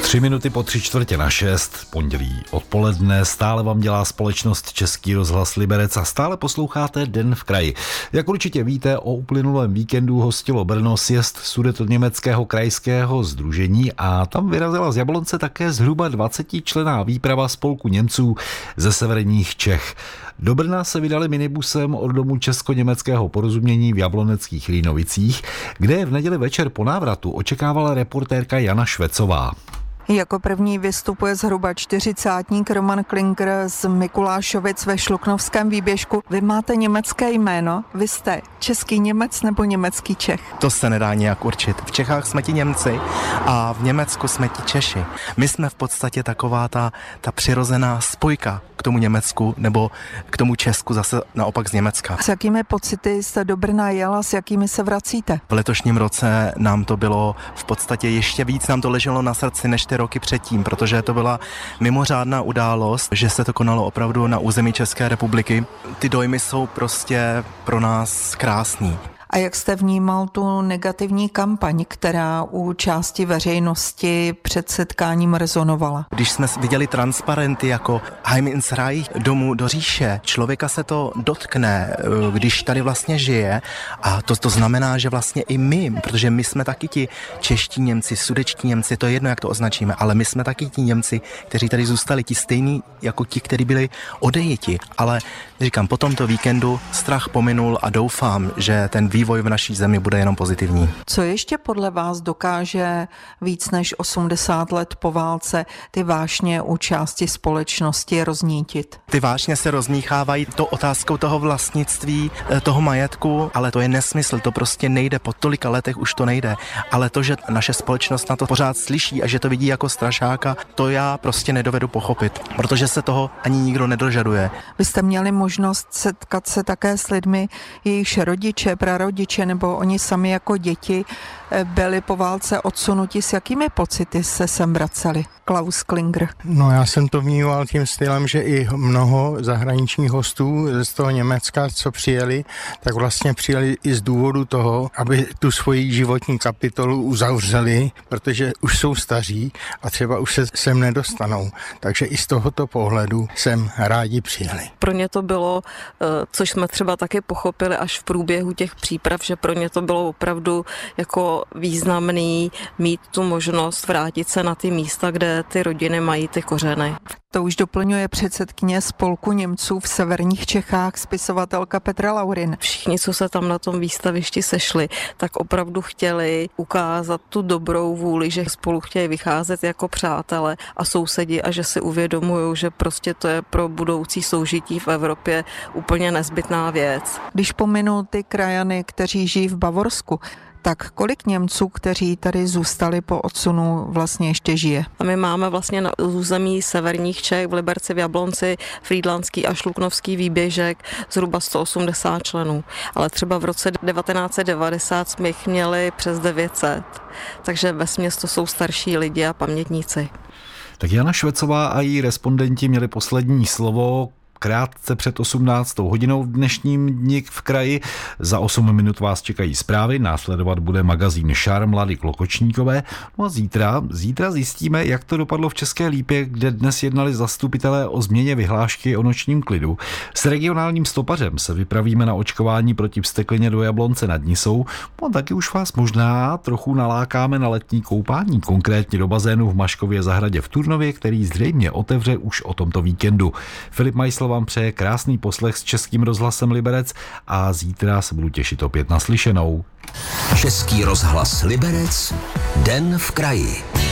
3 minuty po 3:45, pondělí odpoledne, stále vám dělá společnost Český rozhlas Liberec a stále posloucháte Den v kraji. Jak určitě víte, o uplynulém víkendu hostilo Brno sjezd Sudetoněmeckého krajského sdružení a tam vyrazila z Jablonce také zhruba 20členná výprava spolku Němců ze severních Čech. Do Brna se vydali minibusem od domu česko-německého porozumění v Jabloneckých Línovicích, kde je v neděli večer po návratu očekávala reportérka Jana Švecová. Jako první vystupuje zhruba 40 Roman Klinger z Mikulášovic ve Šluknovském výběžku. Vy máte německé jméno, vy jste český Němec nebo německý Čech? To se nedá nějak určit. V Čechách jsme ti Němci a v Německu jsme ti Češi. My jsme v podstatě taková ta přirozená spojka k tomu Německu nebo k tomu Česku zase naopak z Německa. S jakými pocity jste do Brna jela, s jakými se vracíte? V letošním roce nám to bylo v podstatě ještě víc, nám to leželo na srdci než ty roky předtím, protože to byla mimořádná událost, že se to konalo opravdu na území České republiky. Ty dojmy jsou prostě pro nás krásný. A jak jste vnímal tu negativní kampaň, která u části veřejnosti před setkáním rezonovala? Když jsme viděli transparenty jako Heim ins Reich, domů do říše, člověka se to dotkne, když tady vlastně žije a to znamená, že vlastně i my, protože my jsme taky ti čeští Němci, sudečtí Němci, to je jedno, jak to označíme, ale my jsme taky ti Němci, kteří tady zůstali, ti stejní jako ti, kteří byli odejiti. Ale říkám, po tomto víkendu strach pominul a doufám, že ten vývoj v naší zemi bude jenom pozitivní. Co ještě podle vás dokáže víc než 80 let po válce ty vášně u části společnosti roznítit? Ty vášně se rozmíchávají to otázkou toho vlastnictví, toho majetku, ale to je nesmysl, to prostě nejde, po tolika letech už to nejde. Ale to, že naše společnost na to pořád slyší a že to vidí jako strašáka, to já prostě nedovedu pochopit, protože se toho ani nikdo nedožaduje. Vy jste měli možnost setkat se také s lidmi, jejichž rodiče, prarodiče nebo oni sami jako děti byli po válce odsunuti. S jakými pocity se sem vraceli? Klaus Klinger. No, já jsem to vnímal tím stylem, že i mnoho zahraničních hostů z toho Německa, co přijeli, tak vlastně přijeli i z důvodu toho, aby tu svoji životní kapitolu uzavřeli, protože už jsou staří a třeba už se sem nedostanou. Takže i z tohoto pohledu sem rádi přijeli. Pro ně to bylo, což jsme třeba taky pochopili až v průběhu těch příprav, že pro ně to bylo opravdu jako významný mít tu možnost vrátit se na ty místa, kde ty rodiny mají ty kořeny. To už doplňuje předsedkyně spolku Němců v severních Čechách, spisovatelka Petra Laurin. Všichni, co se tam na tom výstavišti sešli, tak opravdu chtěli ukázat tu dobrou vůli, že spolu chtějí vycházet jako přátelé a sousedi a že si uvědomují, že prostě to je pro budoucí soužití v Evropě úplně nezbytná věc. Když pominu ty krajany, kteří žijí v Bavorsku, tak kolik Němců, kteří tady zůstali po odsunu, vlastně ještě žije? A my máme vlastně na území severních Čech, v Liberci, v Jablonci, Frýdlantský a Šluknovský výběžek zhruba 180 členů. Ale třeba v roce 1990 jsme jich měli přes 900. Takže vesměs to jsou starší lidi a pamětníci. Tak Jana Švecová a její respondenti měli poslední slovo krátce před 18. hodinou v dnešním dni v kraji. Za 8 minut vás čekají zprávy, následovat bude magazín Šarm Lady Klokočníkové. No a zítra zjistíme, jak to dopadlo v České Lípě, kde dnes jednali zastupitelé o změně vyhlášky o nočním klidu. S regionálním stopařem se vypravíme na očkování proti vzteklině do Jablonce nad Nisou. No a taky už vás možná trochu nalákáme na letní koupání, konkrétně do bazénu v Maškově zahradě v Turnově, který zřejmě otevře už o tomto víkendu. Filip Majsl vám přeje krásný poslech s Českým rozhlasem Liberec a zítra se budu těšit opět na slyšenou. Český rozhlas Liberec, Den v kraji.